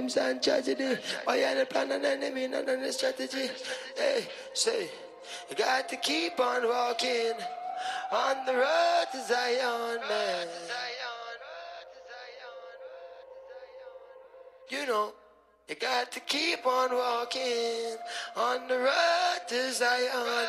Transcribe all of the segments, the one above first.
And tragedy, why you the plan and enemy, none of the strategy. Hey, say, you got to keep on walking on the road to Zion, man. You know, you got to keep on walking on the road to Zion,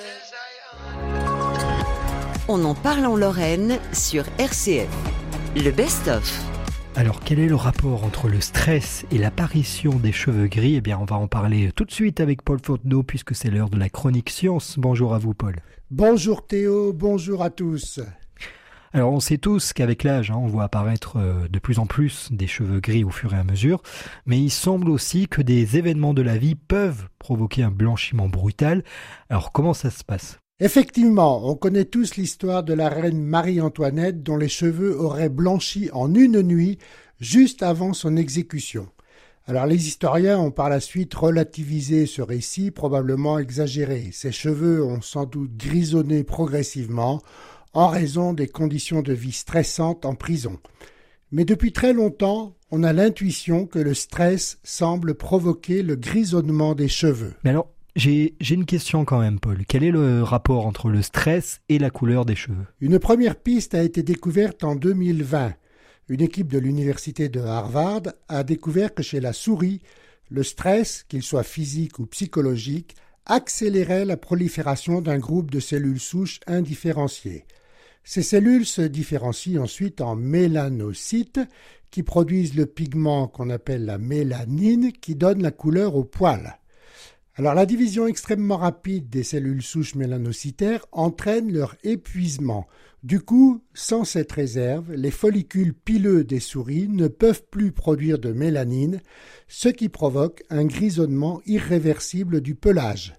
man. On en parle en Lorraine sur RCF. Le best-of. Alors, quel est le rapport entre le stress et l'apparition des cheveux gris ? Eh bien, on va en parler tout de suite avec Paul Fontenot, puisque c'est l'heure de la chronique science. Bonjour à vous, Paul. Bonjour Théo, bonjour à tous. Alors, on sait tous qu'avec l'âge, on voit apparaître de plus en plus des cheveux gris au fur et à mesure, mais il semble aussi que des événements de la vie peuvent provoquer un blanchiment brutal. Alors, comment ça se passe ? Effectivement, on connaît tous l'histoire de la reine Marie-Antoinette dont les cheveux auraient blanchi en une nuit juste avant son exécution. Alors les historiens ont par la suite relativisé ce récit, probablement exagéré. Ses cheveux ont sans doute grisonné progressivement en raison des conditions de vie stressantes en prison. Mais depuis très longtemps, on a l'intuition que le stress semble provoquer le grisonnement des cheveux. Mais alors, J'ai une question quand même, Paul. Quel est le rapport entre le stress et la couleur des cheveux ? Une première piste a été découverte en 2020. Une équipe de l'université de Harvard a découvert que chez la souris, le stress, qu'il soit physique ou psychologique, accélérait la prolifération d'un groupe de cellules souches indifférenciées. Ces cellules se différencient ensuite en mélanocytes qui produisent le pigment qu'on appelle la mélanine qui donne la couleur aux poils. Alors la division extrêmement rapide des cellules souches mélanocytaires entraîne leur épuisement. Du coup, sans cette réserve, les follicules pileux des souris ne peuvent plus produire de mélanine, ce qui provoque un grisonnement irréversible du pelage.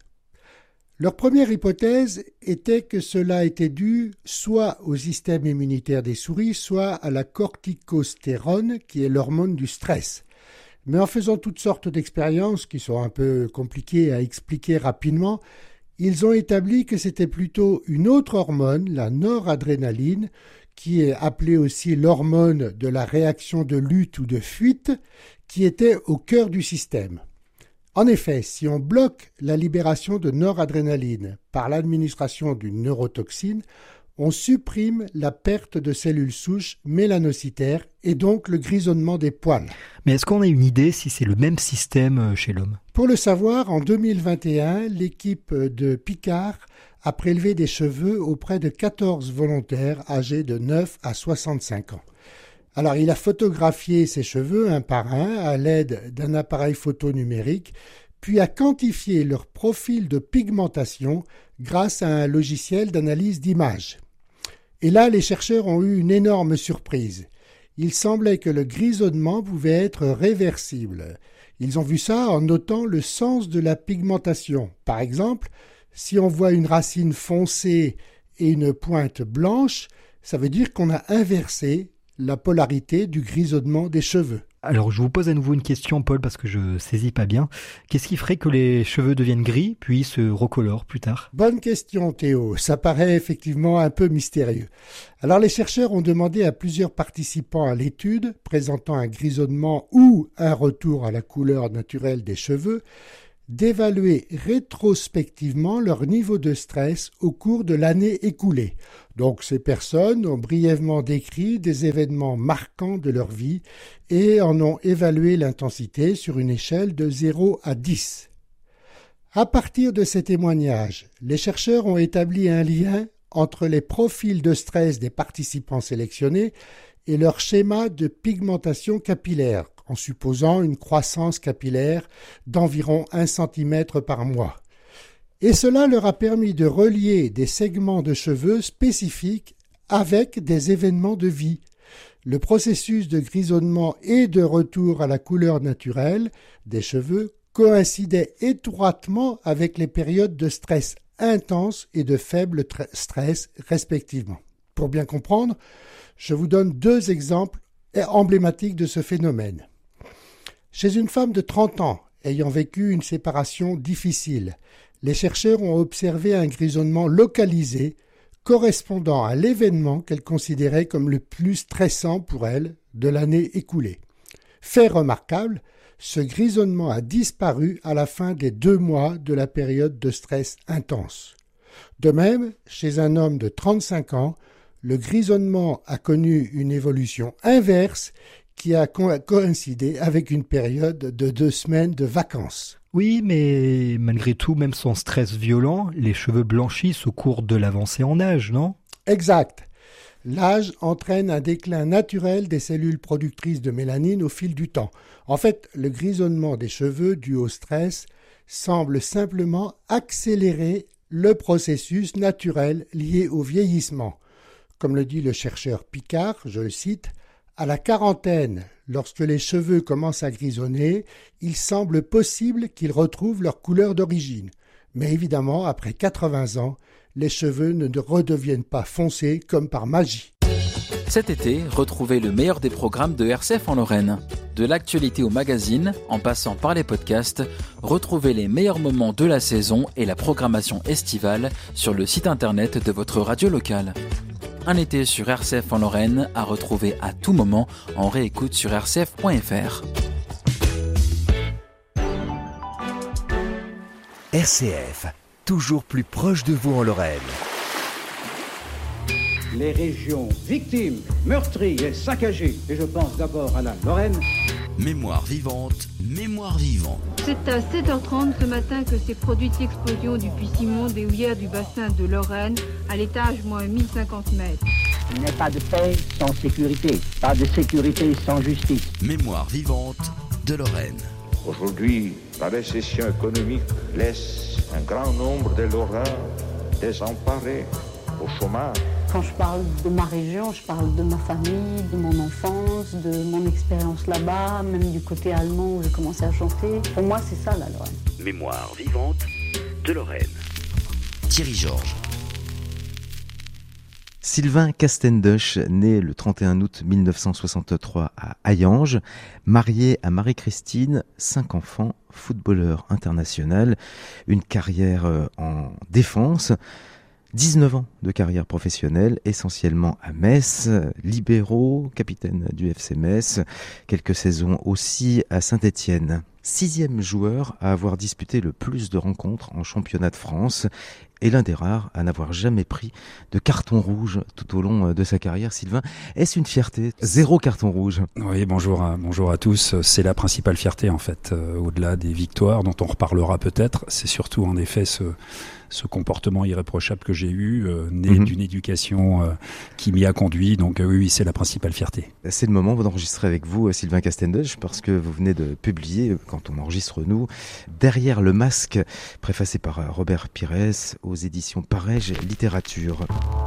Leur première hypothèse était que cela était dû soit au système immunitaire des souris, soit à la corticostérone, qui est l'hormone du stress. Mais en faisant toutes sortes d'expériences qui sont un peu compliquées à expliquer rapidement, ils ont établi que c'était plutôt une autre hormone, la noradrénaline, qui est appelée aussi l'hormone de la réaction de lutte ou de fuite, qui était au cœur du système. En effet, si on bloque la libération de noradrénaline par l'administration d'une neurotoxine, on supprime la perte de cellules souches mélanocytaires et donc le grisonnement des poils. Mais est-ce qu'on a une idée si c'est le même système chez l'homme ? Pour le savoir, en 2021, l'équipe de Picard a prélevé des cheveux auprès de 14 volontaires âgés de 9 à 65 ans. Alors, il a photographié ces cheveux un par un à l'aide d'un appareil photo numérique, puis a quantifié leur profil de pigmentation grâce à un logiciel d'analyse d'images. Et là, les chercheurs ont eu une énorme surprise. Il semblait que le grisonnement pouvait être réversible. Ils ont vu ça en notant le sens de la pigmentation. Par exemple, si on voit une racine foncée et une pointe blanche, ça veut dire qu'on a inversé la polarité du grisonnement des cheveux. Alors, je vous pose à nouveau une question, Paul, parce que je saisis pas bien. Qu'est-ce qui ferait que les cheveux deviennent gris, puis se recolorent plus tard ? Bonne question, Théo. Ça paraît effectivement un peu mystérieux. Alors, les chercheurs ont demandé à plusieurs participants à l'étude, présentant un grisonnement ou un retour à la couleur naturelle des cheveux, d'évaluer rétrospectivement leur niveau de stress au cours de l'année écoulée. Donc ces personnes ont brièvement décrit des événements marquants de leur vie et en ont évalué l'intensité sur une échelle de 0 à 10. À partir de ces témoignages, les chercheurs ont établi un lien entre les profils de stress des participants sélectionnés et leur schéma de pigmentation capillaire, en supposant une croissance capillaire d'environ 1 cm par mois. Et cela leur a permis de relier des segments de cheveux spécifiques avec des événements de vie. Le processus de grisonnement et de retour à la couleur naturelle des cheveux coïncidait étroitement avec les périodes de stress intense et de faible stress respectivement. Pour bien comprendre, je vous donne 2 exemples emblématiques de ce phénomène. Chez une femme de 30 ans ayant vécu une séparation difficile, les chercheurs ont observé un grisonnement localisé correspondant à l'événement qu'elle considérait comme le plus stressant pour elle de l'année écoulée. Fait remarquable, Ce grisonnement a disparu à la fin des 2 mois de la période de stress intense. De même, chez un homme de 35 ans, le grisonnement a connu une évolution inverse qui a coïncidé avec une période de 2 semaines de vacances. Oui, mais malgré tout, même sans stress violent, les cheveux blanchissent au cours de l'avancée en âge, non ? Exact. L'âge entraîne un déclin naturel des cellules productrices de mélanine au fil du temps. En fait, le grisonnement des cheveux dû au stress semble simplement accélérer le processus naturel lié au vieillissement. Comme le dit le chercheur Picard, je le cite, « À la quarantaine, lorsque les cheveux commencent à grisonner, il semble possible qu'ils retrouvent leur couleur d'origine. Mais évidemment, après 80 ans, les cheveux ne redeviennent pas foncés comme par magie. » Cet été, retrouvez le meilleur des programmes de RCF en Lorraine. De l'actualité au magazine, en passant par les podcasts, retrouvez les meilleurs moments de la saison et la programmation estivale sur le site internet de votre radio locale. Un été sur RCF en Lorraine à retrouver à tout moment en réécoute sur rcf.fr. RCF, toujours plus proche de vous en Lorraine. Les régions victimes, meurtries et saccagées, et je pense d'abord à la Lorraine. Mémoire vivante, mémoire vivante. C'est à 7h30 ce matin que s'est produite l'explosion du Puy-Simon des houillères du bassin de Lorraine, à l'étage moins 1050 mètres. Il n'y a pas de paix sans sécurité, pas de sécurité sans justice. Mémoire vivante de Lorraine. Aujourd'hui, la récession économique laisse un grand nombre de Lorrains désemparés, au chômage. Quand je parle de ma région, je parle de ma famille, de mon enfance, de mon expérience là-bas, même du côté allemand où j'ai commencé à chanter. Pour moi, c'est ça la Lorraine. Mémoire vivante de Lorraine. Thierry Georges. Sylvain Castendoche, né le 31 août 1963 à Hayange, marié à Marie-Christine, 5 enfants, footballeur international, une carrière en défense, 19 ans de carrière professionnelle, essentiellement à Metz, libéraux, capitaine du FC Metz, quelques saisons aussi à Saint-Étienne. 6e joueur à avoir disputé le plus de rencontres en championnat de France et l'un des rares à n'avoir jamais pris de carton rouge tout au long de sa carrière. Sylvain, est-ce une fierté ? 0 carton rouge. Oui, bonjour à tous. C'est la principale fierté en fait, au-delà des victoires dont on reparlera peut-être. C'est surtout en effet ce comportement irréprochable que j'ai eu, né d'une éducation qui m'y a conduit. Donc oui, c'est la principale fierté. C'est le moment d'enregistrer avec vous, Sylvain Castendoche, parce que vous venez de publier, quand on enregistre nous, Derrière le masque, préfacé par Robert Pires aux éditions Parège Littérature.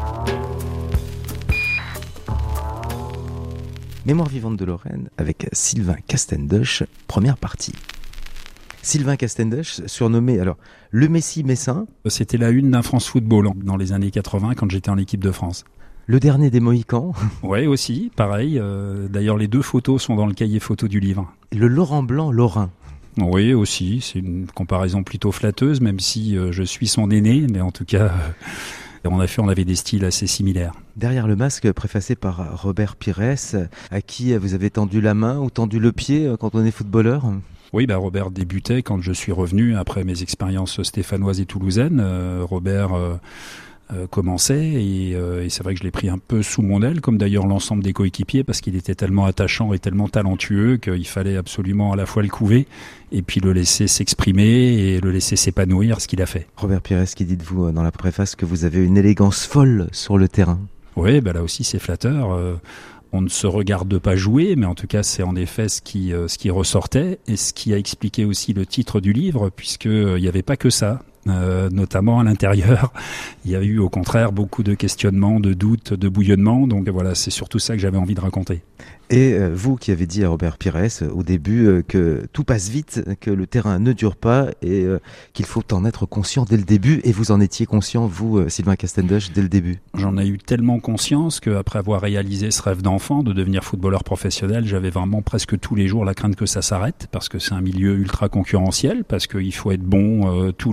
Mémoire vivante de Lorraine avec Sylvain Castendoche, première partie. Sylvain Castendoche, surnommé alors le Messi messin. C'était la une d'un France Football dans les années 80 quand j'étais en équipe de France. Le dernier des Mohicans. Oui, aussi, pareil. D'ailleurs, les 2 photos sont dans le cahier photo du livre. Le Laurent Blanc lorrain. Oui, aussi. C'est une comparaison plutôt flatteuse, même si je suis son aîné. Mais en tout cas, on avait des styles assez similaires. Derrière le masque, préfacé par Robert Pires, à qui vous avez tendu la main ou tendu le pied quand on est footballeur ? Oui, Robert débutait quand je suis revenu après mes expériences stéphanoises et toulousaines. Robert commençait et c'est vrai que je l'ai pris un peu sous mon aile, comme d'ailleurs l'ensemble des coéquipiers, parce qu'il était tellement attachant et tellement talentueux qu'il fallait absolument à la fois le couver et puis le laisser s'exprimer et le laisser s'épanouir, ce qu'il a fait. Robert Pires, qui dites-vous dans la préface que vous avez une élégance folle sur le terrain ? Oui, là aussi c'est flatteur. On ne se regarde pas jouer, mais en tout cas c'est en effet ce qui ressortait et ce qui a expliqué aussi le titre du livre, puisqu'il n'y avait pas que ça. Notamment à l'intérieur, il y a eu au contraire beaucoup de questionnements, de doutes, de bouillonnements, donc voilà, c'est surtout ça que j'avais envie de raconter. Et vous qui avez dit à Robert Pires au début que tout passe vite, que le terrain ne dure pas et qu'il faut en être conscient dès le début, et vous en étiez conscient, vous, Sylvain Castendoche, dès le début ? J'en ai eu tellement conscience qu'après avoir réalisé ce rêve d'enfant de devenir footballeur professionnel, j'avais vraiment presque tous les jours la crainte que ça s'arrête, parce que c'est un milieu ultra concurrentiel, parce qu'il faut être bon tous les jours,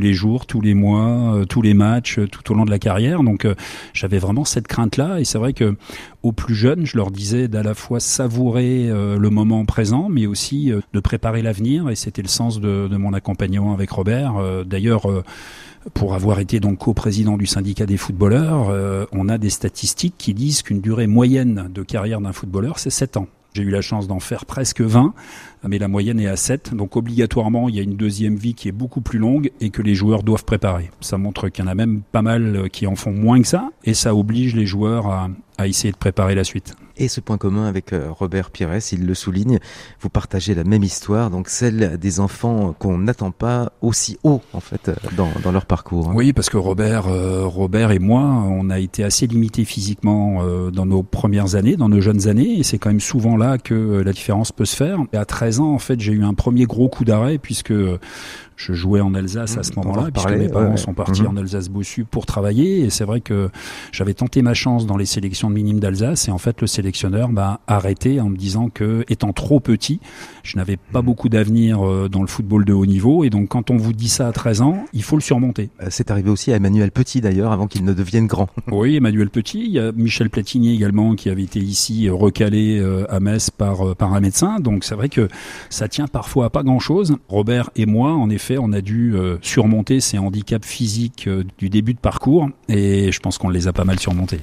jours, tous les mois, tous les matchs, tout au long de la carrière. Donc j'avais vraiment cette crainte-là. Et c'est vrai que aux plus jeunes, je leur disais d'à la fois savourer le moment présent, mais aussi de préparer l'avenir. Et c'était le sens de mon accompagnement avec Robert. D'ailleurs, pour avoir été donc coprésident du syndicat des footballeurs, on a des statistiques qui disent qu'une durée moyenne de carrière d'un footballeur, c'est 7 ans. J'ai eu la chance d'en faire presque 20, mais la moyenne est à 7. Donc obligatoirement, il y a une deuxième vie qui est beaucoup plus longue et que les joueurs doivent préparer. Ça montre qu'il y en a même pas mal qui en font moins que ça, et ça oblige les joueurs à essayer de préparer la suite. Et ce point commun avec Robert Pires, il le souligne, vous partagez la même histoire, donc celle des enfants qu'on n'attend pas aussi haut en fait dans leur parcours. Oui, parce que Robert et moi, on a été assez limités physiquement dans nos premières années, dans nos jeunes années, et c'est quand même souvent là que la différence peut se faire. Et à 13 ans, en fait, j'ai eu un premier gros coup d'arrêt puisque je jouais en Alsace à ce moment-là, puisque mes parents sont partis en Alsace-Bossu pour travailler. Et c'est vrai que j'avais tenté ma chance dans les sélections de minimes d'Alsace. Et en fait, le sélectionneur m'a arrêté en me disant que, étant trop petit, je n'avais pas beaucoup d'avenir dans le football de haut niveau. Et donc, quand on vous dit ça à 13 ans, il faut le surmonter. C'est arrivé aussi à Emmanuel Petit, d'ailleurs, avant qu'il ne devienne grand. Oui, Emmanuel Petit. Il y a Michel Platini également, qui avait été ici recalé à Metz par un médecin. Donc, c'est vrai que ça tient parfois à pas grand-chose. Robert et moi, en effet, on a dû surmonter ces handicaps physiques du début de parcours, et je pense qu'on les a pas mal surmontés.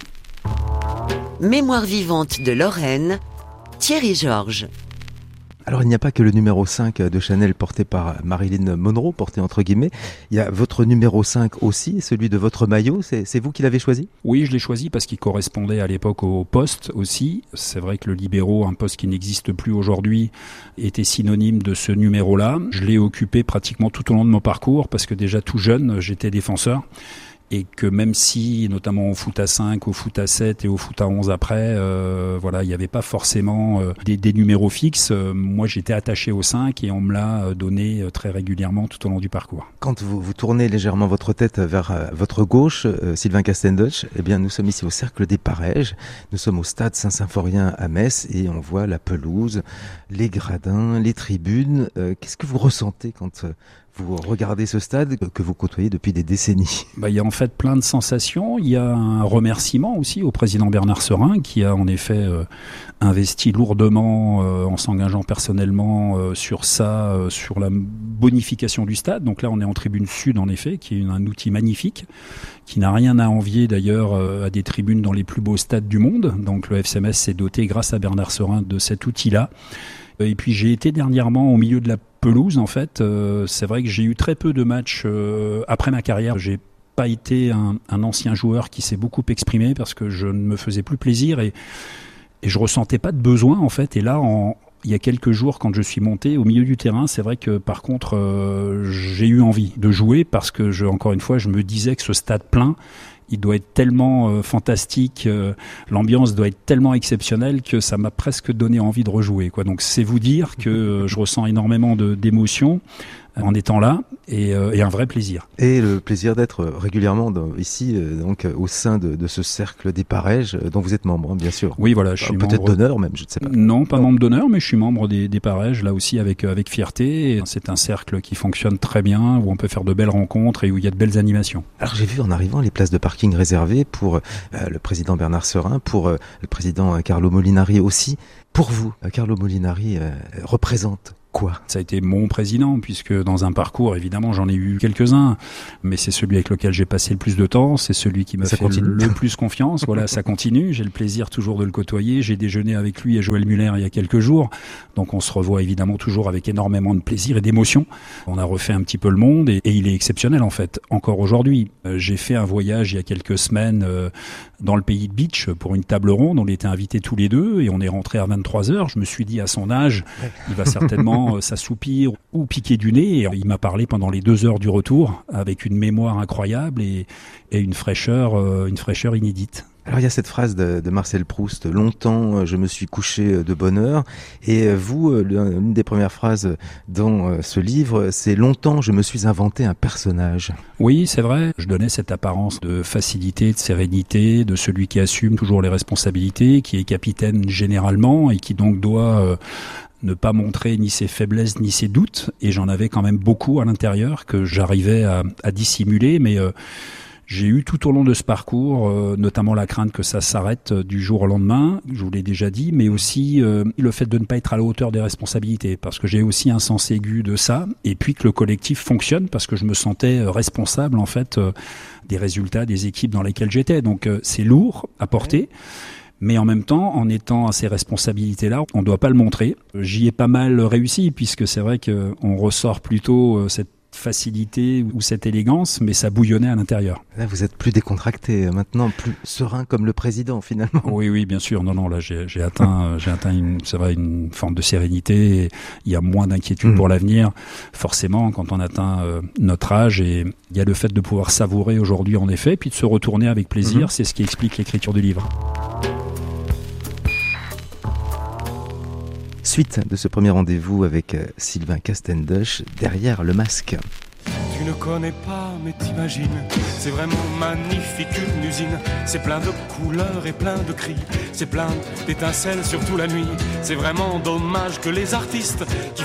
Mémoire vivante de Lorraine, Thierry Georges. Alors il n'y a pas que le numéro 5 de Chanel porté par Marilyn Monroe, porté entre guillemets, il y a votre numéro 5 aussi, celui de votre maillot, c'est vous qui l'avez choisi ? Oui, je l'ai choisi parce qu'il correspondait à l'époque au poste aussi. C'est vrai que le libéro, un poste qui n'existe plus aujourd'hui, était synonyme de ce numéro-là. Je l'ai occupé pratiquement tout au long de mon parcours parce que déjà tout jeune, j'étais défenseur. Et que même si, notamment au foot à 5, au foot à 7 et au foot à 11 après, il n'y avait pas forcément des numéros fixes. Moi, j'étais attaché au 5 et on me l'a donné très régulièrement tout au long du parcours. Quand vous tournez légèrement votre tête vers votre gauche, Sylvain Castendoche, eh bien, nous sommes ici au Cercle des Parèges. Nous sommes au stade Saint-Symphorien à Metz et on voit la pelouse, les gradins, les tribunes. Qu'est-ce que vous ressentez quand vous regardez ce stade que vous côtoyez depuis des décennies? Il y a en fait plein de sensations. Il y a un remerciement aussi au président Bernard Serin qui a en effet investi lourdement en s'engageant personnellement sur ça, sur la bonification du stade. Donc là, on est en tribune sud en effet, qui est un outil magnifique, qui n'a rien à envier d'ailleurs à des tribunes dans les plus beaux stades du monde. Donc le FC Metz s'est doté grâce à Bernard Serin de cet outil-là. Et puis j'ai été dernièrement au milieu de la pelouse en fait. C'est vrai que j'ai eu très peu de matchs après ma carrière. J'ai pas été un ancien joueur qui s'est beaucoup exprimé parce que je ne me faisais plus plaisir et je ressentais pas de besoin en fait. Et là, il y a quelques jours, quand je suis monté au milieu du terrain, c'est vrai que par contre, j'ai eu envie de jouer parce que encore une fois, je me disais que ce stade plein, il doit être tellement fantastique, l'ambiance doit être tellement exceptionnelle que ça m'a presque donné envie de rejouer, quoi. Donc c'est vous dire que je ressens énormément d'émotions en étant là et un vrai plaisir. Et le plaisir d'être régulièrement ici, donc au sein de ce cercle des Parèges dont vous êtes membre, bien sûr. Oui, voilà, je suis peut-être d'honneur même, je ne sais pas. Non, pas membre d'honneur, mais je suis membre des Parèges, là aussi avec fierté. Et c'est un cercle qui fonctionne très bien, où on peut faire de belles rencontres et où il y a de belles animations. Alors j'ai vu en arrivant les places de parking réservées pour le président Bernard Serin, pour le président Carlo Molinari aussi. Pour vous, Carlo Molinari représente quoi? Ça a été mon président, puisque dans un parcours, évidemment, j'en ai eu quelques-uns, mais c'est celui avec lequel j'ai passé le plus de temps, c'est celui qui m'a fait le plus confiance. Voilà, ça continue. J'ai le plaisir toujours de le côtoyer. J'ai déjeuné avec lui et Joël Muller il y a quelques jours, donc on se revoit évidemment toujours avec énormément de plaisir et d'émotion. On a refait un petit peu le monde et il est exceptionnel en fait, encore aujourd'hui. J'ai fait un voyage il y a quelques semaines dans le pays de Beach pour une table ronde. On était invités tous les deux et on est rentré à 23h. Je me suis dit, à son âge, il va certainement s'assoupir ou piquer du nez. Et il m'a parlé pendant les 2 heures du retour avec une mémoire incroyable et une fraîcheur inédite. Alors il y a cette phrase de Marcel Proust, « Longtemps je me suis couché de bonne heure ». Et vous, l'une des premières phrases dans ce livre, c'est « Longtemps je me suis inventé un personnage ». Oui, c'est vrai. Je donnais cette apparence de facilité, de sérénité, de celui qui assume toujours les responsabilités, qui est capitaine généralement et qui donc doit ne pas montrer ni ses faiblesses ni ses doutes, et j'en avais quand même beaucoup à l'intérieur que j'arrivais à dissimuler, mais j'ai eu tout au long de ce parcours, notamment la crainte que ça s'arrête du jour au lendemain, je vous l'ai déjà dit, mais aussi le fait de ne pas être à la hauteur des responsabilités, parce que j'ai aussi un sens aigu de ça, et puis que le collectif fonctionne, parce que je me sentais responsable en fait des résultats des équipes dans lesquelles j'étais. Donc c'est lourd à porter, mais en même temps, en étant à ces responsabilités-là, on ne doit pas le montrer. J'y ai pas mal réussi, puisque c'est vrai qu'on ressort plutôt cette facilité ou cette élégance, mais ça bouillonnait à l'intérieur. Là, vous êtes plus décontracté, maintenant plus serein comme le président finalement. Oui, bien sûr. Non, là, j'ai atteint une forme de sérénité. Il y a moins d'inquiétude pour l'avenir. Forcément, quand on atteint notre âge, et il y a le fait de pouvoir savourer aujourd'hui en effet, puis de se retourner avec plaisir. C'est ce qui explique l'écriture du livre. Suite de ce premier rendez-vous avec Sylvain Castendush, Derrière le masque. Tu ne connais pas, mais t'imagines, c'est vraiment magnifique, une usine. C'est plein de couleurs et plein de cris, c'est plein d'étincelles, surtout la nuit. C'est vraiment dommage que les artistes qui